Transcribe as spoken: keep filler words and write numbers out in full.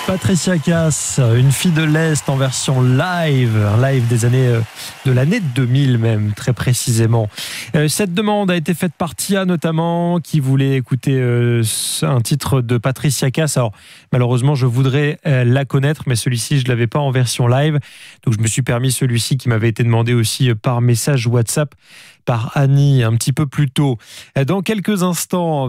Patricia Cass, une fille de l'Est en version live, un live des années de l'année deux mille même, très précisément. Cette demande a été faite par Tia notamment, qui voulait écouter un titre de Patricia Cass. Alors malheureusement, je voudrais la connaître, mais celui-ci, je ne l'avais pas en version live. Donc je me suis permis celui-ci qui m'avait été demandé aussi par message WhatsApp par Annie un petit peu plus tôt. Dans quelques instants,